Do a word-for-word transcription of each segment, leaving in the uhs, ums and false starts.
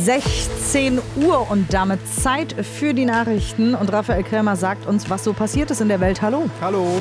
sechzehn Uhr und damit Zeit für die Nachrichten. Und Raphael Krämer sagt uns, was so passiert ist in der Welt. Hallo. Hallo.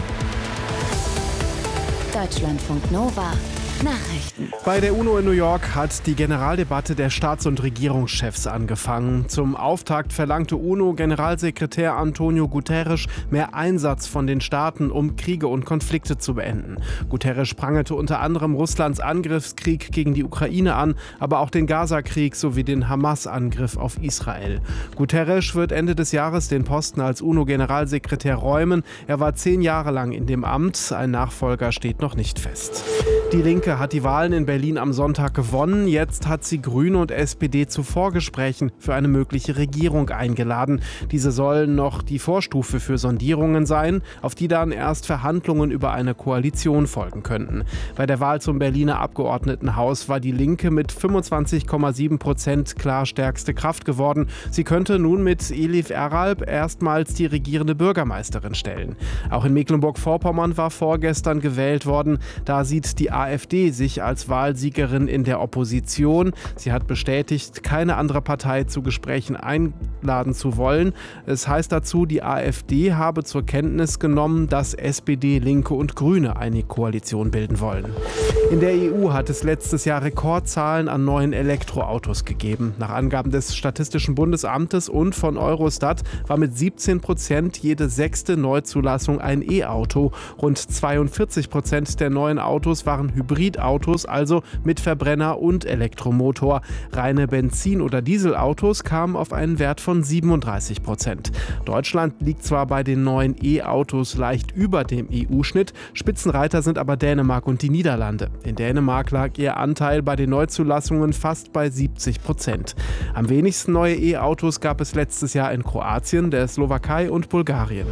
Deutschlandfunk Nova. Nachrichten. Bei der UNO in New York hat die Generaldebatte der Staats- und Regierungschefs angefangen. Zum Auftakt verlangte UNO-Generalsekretär Antonio Guterres mehr Einsatz von den Staaten, um Kriege und Konflikte zu beenden. Guterres prangerte unter anderem Russlands Angriffskrieg gegen die Ukraine an, aber auch den Gaza-Krieg sowie den Hamas-Angriff auf Israel. Guterres wird Ende des Jahres den Posten als UNO-Generalsekretär räumen. Er war zehn Jahre lang in dem Amt. Ein Nachfolger steht noch nicht fest. Die Linke hat die Wahlen in Berlin am Sonntag gewonnen. Jetzt hat sie Grüne und S P D zu Vorgesprächen für eine mögliche Regierung eingeladen. Diese sollen noch die Vorstufe für Sondierungen sein, auf die dann erst Verhandlungen über eine Koalition folgen könnten. Bei der Wahl zum Berliner Abgeordnetenhaus war die Linke mit fünfundzwanzig Komma sieben Prozent klar stärkste Kraft geworden. Sie könnte nun mit Elif Eralp erstmals die regierende Bürgermeisterin stellen. Auch in Mecklenburg-Vorpommern war vorgestern gewählt worden. Da sieht die AfD sich als Wahlsiegerin in der Opposition. Sie hat bestätigt, keine andere Partei zu Gesprächen einladen zu wollen. Es heißt dazu, die AfD habe zur Kenntnis genommen, dass S P D, Linke und Grüne eine Koalition bilden wollen. In der E U hat es letztes Jahr Rekordzahlen an neuen Elektroautos gegeben. Nach Angaben des Statistischen Bundesamtes und von Eurostat war mit siebzehn Prozent jede sechste Neuzulassung ein E-Auto. Rund zweiundvierzig Prozent der neuen Autos waren Hybridautos, also mit Verbrenner und Elektromotor. Reine Benzin- oder Dieselautos kamen auf einen Wert von siebenunddreißig Prozent. Deutschland liegt zwar bei den neuen E-Autos leicht über dem E U-Schnitt, Spitzenreiter sind aber Dänemark und die Niederlande. In Dänemark lag ihr Anteil bei den Neuzulassungen fast bei siebzig Prozent. Am wenigsten neue E-Autos gab es letztes Jahr in Kroatien, der Slowakei und Bulgarien.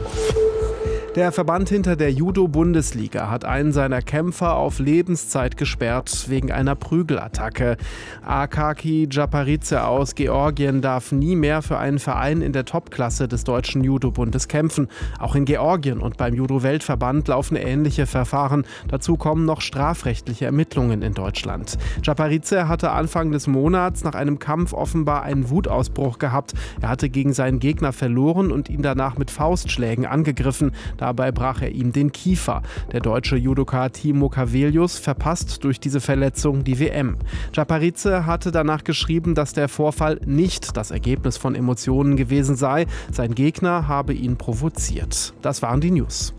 Der Verband hinter der Judo-Bundesliga hat einen seiner Kämpfer auf Lebenszeit gesperrt wegen einer Prügelattacke. Akaki Djaparidze aus Georgien darf nie mehr für einen Verein in der Topklasse des Deutschen Judo-Bundes kämpfen. Auch in Georgien und beim Judo-Weltverband laufen ähnliche Verfahren. Dazu kommen noch strafrechtliche Ermittlungen in Deutschland. Djaparidze hatte Anfang des Monats nach einem Kampf offenbar einen Wutausbruch gehabt. Er hatte gegen seinen Gegner verloren und ihn danach mit Faustschlägen angegriffen. Dabei brach er ihm den Kiefer. Der deutsche Judoka Timo Cavelius verpasst durch diese Verletzung die W M. Djaparidze hatte danach geschrieben, dass der Vorfall nicht das Ergebnis von Emotionen gewesen sei. Sein Gegner habe ihn provoziert. Das waren die News.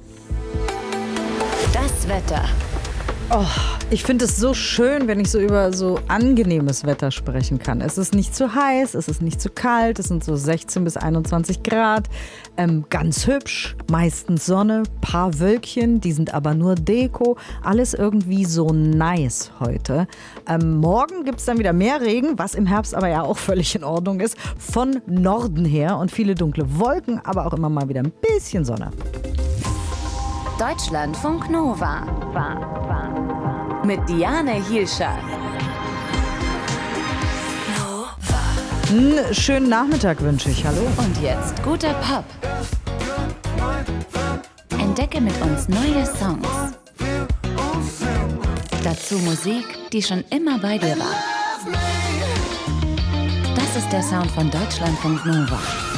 Das Wetter. Oh, ich finde es so schön, wenn ich so über so angenehmes Wetter sprechen kann. Es ist nicht zu heiß, es ist nicht zu kalt, es sind so sechzehn bis einundzwanzig Grad. Ähm, ganz hübsch, meistens Sonne, paar Wölkchen, die sind aber nur Deko. Alles irgendwie so nice heute. Ähm, morgen gibt es dann wieder mehr Regen, was im Herbst aber ja auch völlig in Ordnung ist. Von Norden her und viele dunkle Wolken, aber auch immer mal wieder ein bisschen Sonne. Deutschlandfunk Nova. War, war. Mit Diane Hielscher. Einen schönen Nachmittag wünsche ich. Hallo. Und jetzt guter Pop. Entdecke mit uns neue Songs. Dazu Musik, die schon immer bei dir war. Das ist der Sound von Deutschlandfunk Nova.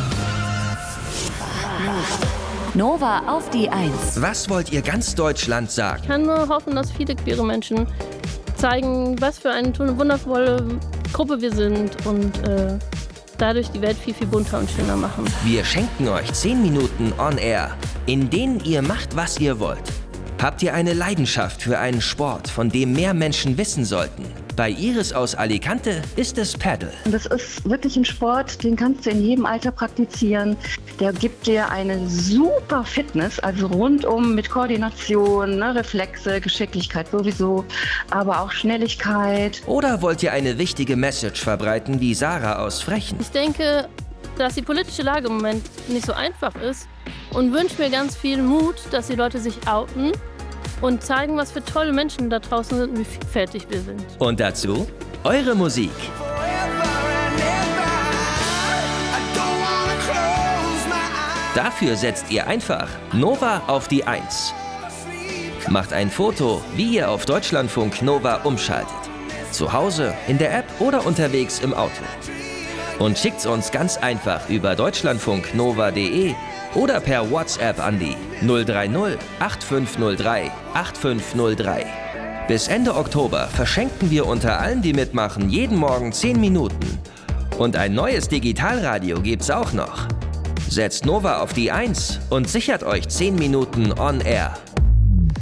Nova auf die Eins. Was wollt ihr ganz Deutschland sagen? Ich kann nur hoffen, dass viele queere Menschen zeigen, was für eine wundervolle Gruppe wir sind und äh, dadurch die Welt viel, viel bunter und schöner machen. Wir schenken euch zehn Minuten on air, in denen ihr macht, was ihr wollt. Habt ihr eine Leidenschaft für einen Sport, von dem mehr Menschen wissen sollten? Bei Iris aus Alicante ist es Paddle. Das ist wirklich ein Sport, den kannst du in jedem Alter praktizieren. Der gibt dir eine super Fitness, also rundum mit Koordination, ne, Reflexe, Geschicklichkeit sowieso, aber auch Schnelligkeit. Oder wollt ihr eine wichtige Message verbreiten wie Sarah aus Frechen? Ich denke, dass die politische Lage im Moment nicht so einfach ist und wünsche mir ganz viel Mut, dass die Leute sich outen und zeigen, was für tolle Menschen da draußen sind und wie vielfältig wir sind. Und dazu eure Musik. Dafür setzt ihr einfach Nova auf die Eins. Macht ein Foto, wie ihr auf Deutschlandfunk Nova umschaltet. Zu Hause, in der App oder unterwegs im Auto. Und schickt's uns ganz einfach über deutschlandfunknova punkt de oder per WhatsApp an die null drei null acht fünf null drei acht fünf null drei. Bis Ende Oktober verschenken wir unter allen, die mitmachen, jeden Morgen zehn Minuten. Und ein neues Digitalradio gibt's auch noch. Setzt Nova auf die eins und sichert euch zehn Minuten on air.